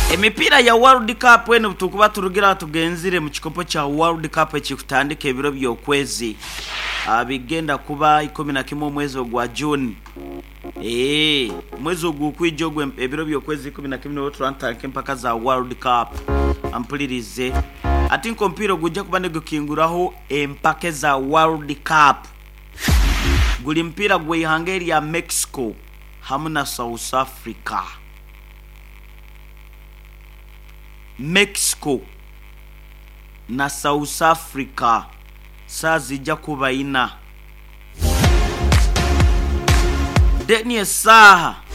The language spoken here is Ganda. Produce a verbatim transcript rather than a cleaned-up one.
Emipira ya World Cup eno tukuba turugira tugenzire mu kikopo cha World Cup ekikutandika ebiro byokwezi abigenda kuba ikumi na kimwe mwezi gwa June. Eh, mwezi ogukwijo gwe ebiro byokwezi ikumi na kimwe otrantanke mpaka za World Cup. Ampulirize ati kompiro gujja kuba negukinguraho empake za World Cup. Guli mpira gwe ihangeri ya Mexico hamuna South Africa. Mexico na South Africa sazija kubaina deni saha